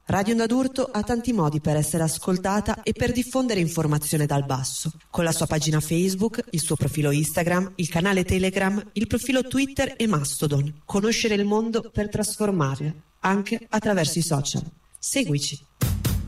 Radio Onda d'Urto ha tanti modi per essere ascoltata e per diffondere informazione dal basso, con la sua pagina Facebook, il suo profilo Instagram, il canale Telegram, il profilo Twitter e Mastodon. Conoscere il mondo per trasformarlo, anche attraverso i social. Seguici!